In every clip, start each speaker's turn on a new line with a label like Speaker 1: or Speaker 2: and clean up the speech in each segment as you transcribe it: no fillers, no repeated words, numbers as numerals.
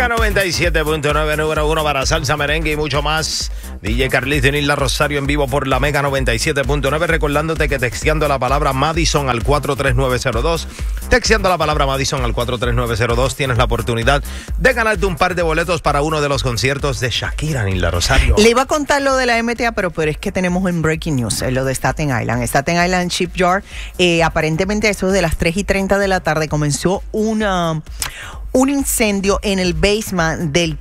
Speaker 1: Mega 97.9, número 1 para salsa, merengue y mucho más. DJ Carlito y Nilda Rosario en vivo por la Mega 97.9. Recordándote que texteando la palabra Madison al 43902. Texteando la palabra Madison al 43902 tienes la oportunidad de ganarte un par de boletos para uno de los conciertos de Shakira, Nilda Rosario.
Speaker 2: Le iba a contar lo de la MTA, pero es que tenemos un breaking news, lo de Staten Island. Staten Island Shipyard, aparentemente eso de las 3:30 de la tarde comenzó un incendio en el basement del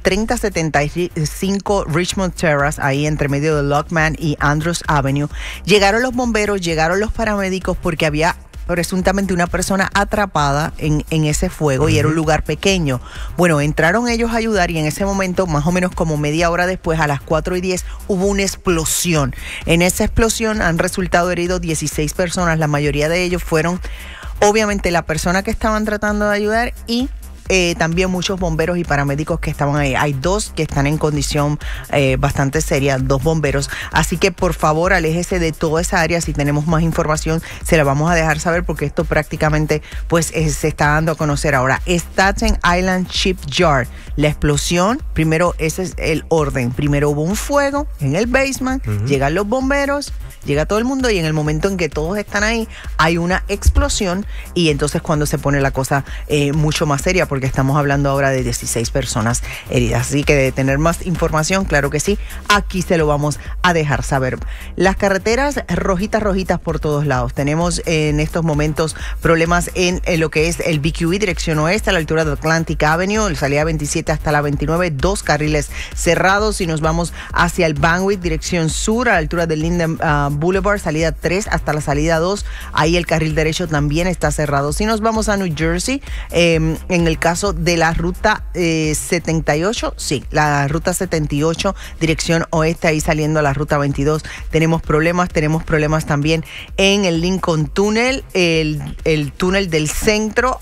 Speaker 2: 3075 Richmond Terrace, ahí entre medio de Lockman y Andrews Avenue. Llegaron los bomberos, llegaron los paramédicos porque había presuntamente una persona atrapada en ese fuego y era un lugar pequeño. Bueno, entraron ellos a ayudar y en ese momento, más o menos como media hora después, a las 4:10, hubo una explosión. En esa explosión han resultado heridos 16 personas, la mayoría de ellos fueron obviamente la persona que estaban tratando de ayudar y también muchos bomberos y paramédicos que estaban ahí. Hay 2 que están en condición bastante seria, 2 bomberos. Así que por favor aléjese de toda esa área. Si tenemos más información se la vamos a dejar saber porque esto prácticamente pues se está dando a conocer ahora. Staten Island Shipyard, la explosión, primero ese es el orden. Primero hubo un fuego en el basement, llegan los bomberos, llega todo el mundo y en el momento en que todos están ahí hay una explosión y entonces cuando se pone la cosa mucho más seria porque estamos hablando ahora de 16 personas heridas. Así que de tener más información, claro que sí, aquí se lo vamos a dejar saber. Las carreteras rojitas por todos lados. Tenemos en estos momentos problemas en lo que es el BQE dirección oeste a la altura de Atlantic Avenue, salida 27 hasta la 29, 2 carriles cerrados. Si nos vamos hacia el Banwidth dirección sur a la altura del Linden Boulevard, salida 3 hasta la salida 2, ahí el carril derecho también está cerrado. Si nos vamos a New Jersey, en el caso de la ruta 78, sí, la ruta 78, dirección oeste, ahí saliendo a la ruta 22, tenemos problemas también en el Lincoln Tunnel, el túnel del centro,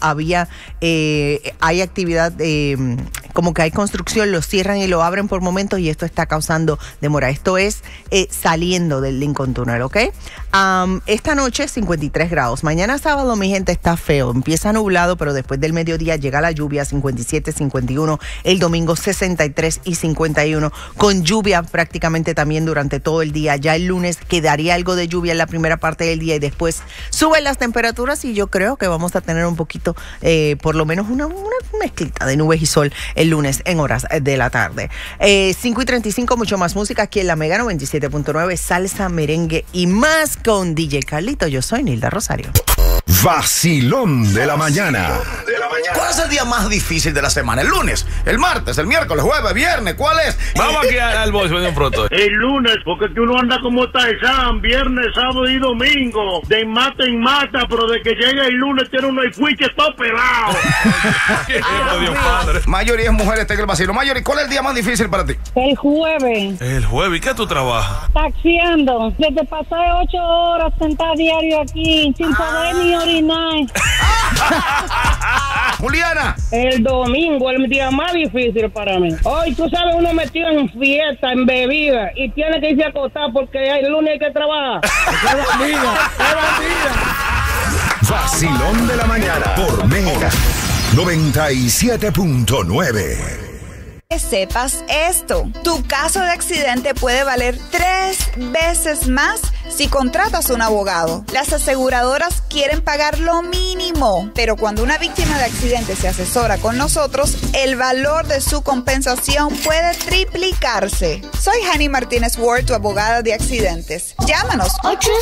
Speaker 2: hay actividad, como que hay construcción, lo cierran y lo abren por momentos y esto está causando demora. Esto es saliendo del Lincoln Tunnel, ¿ok? Esta noche 53 grados. Mañana sábado, mi gente, está feo. Empieza nublado, pero después del mediodía llega la lluvia, 57, 51. El domingo 63 y 51. Con lluvia prácticamente también durante todo el día. Ya el lunes quedaría algo de lluvia en la primera parte del día y después suben las temperaturas y yo creo que vamos a tener un poquito, por lo menos una mezclita de nubes y sol el lunes en horas de la tarde. 5:35, mucho más música aquí en la Mega 97.9, salsa, merengue y más con DJ Carlito. Yo soy Nilda Rosario.
Speaker 3: Vacilón de la mañana.
Speaker 4: ¿Cuál es el día más difícil de la semana? ¿El lunes, el martes, el miércoles, jueves, viernes? ¿Cuál es?
Speaker 5: Vamos aquí al voice, venga pronto.
Speaker 6: El lunes, porque que uno anda como Tarzán, viernes, sábado y domingo, de mata en mata, pero de que llega el lunes tiene uno y fuiche todo pelado.
Speaker 5: Dios padre.
Speaker 4: Mayoría es mujeres, está en el vacilo. Mayoría, ¿cuál es el día más difícil para ti?
Speaker 7: El jueves.
Speaker 5: El jueves, ¿y qué tú trabajas?
Speaker 7: Taxiando. Desde pasar 8 horas sentada diario aquí, sin poder ni orinar.
Speaker 4: Juliana.
Speaker 7: El domingo, el día más difícil para mí. Hoy, tú sabes, uno metido en fiesta, en bebida, y tiene que irse a acostar porque el lunes hay que trabajar.
Speaker 3: Vacilón de la mañana por Mega 97.9.
Speaker 8: Que sepas esto, tu caso de accidente puede valer 3 veces más si contratas un abogado. Las aseguradoras quieren pagar lo mínimo, pero cuando una víctima de accidente se asesora con nosotros, el valor de su compensación puede triplicarse. Soy Hani Martínez Ward, tu abogada de accidentes. Llámanos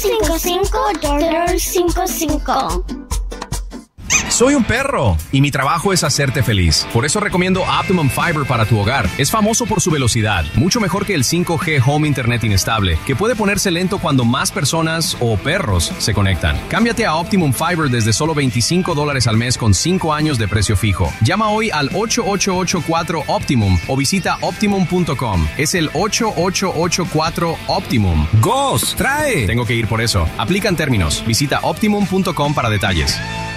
Speaker 9: 855-DOLLAR55.
Speaker 10: Soy un perro y mi trabajo es hacerte feliz. Por eso recomiendo Optimum Fiber para tu hogar. Es famoso por su velocidad, mucho mejor que el 5G Home Internet inestable, que puede ponerse lento cuando más personas o perros se conectan. Cámbiate a Optimum Fiber desde solo $25 al mes con 5 años de precio fijo. Llama hoy al 8884-OPTIMUM o visita Optimum.com. Es el 8884-OPTIMUM.
Speaker 5: ¡Gos! ¡Trae!
Speaker 10: Tengo que ir por eso. Aplican términos. Visita Optimum.com para detalles.